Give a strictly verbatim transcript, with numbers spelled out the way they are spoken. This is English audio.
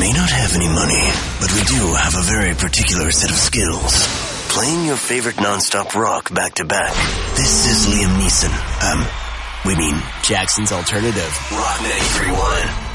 may not have any money, but we do have a very particular set of skills. Playing your favorite non-stop rock back-to-back. This is Liam Neeson. Um, we mean... Jackson's Alternative. Rock ninety-three point one.